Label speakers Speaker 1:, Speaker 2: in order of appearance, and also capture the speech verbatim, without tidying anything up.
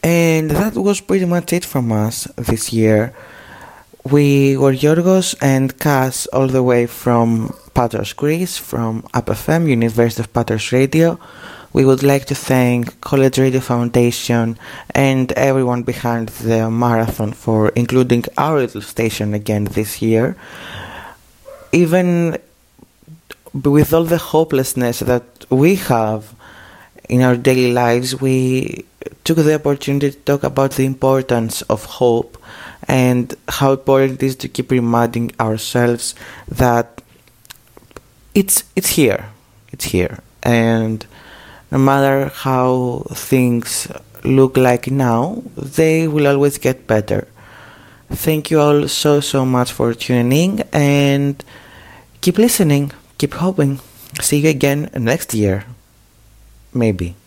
Speaker 1: And that was pretty much it from us this year. We were Yorgos and Kas all the way from Patras, Greece, from U P F M, University of Patras Radio. We would like to thank College Radio Foundation and everyone behind the marathon for including our little station again this year. Even with all the hopelessness that we have in our daily lives, we took the opportunity to talk about the importance of hope and how important it is to keep reminding ourselves that it's it's here, it's here, and no matter how things look like now, they will always get better. Thank you all so so much for tuning in, and keep listening, keep hoping. See you again next year, maybe.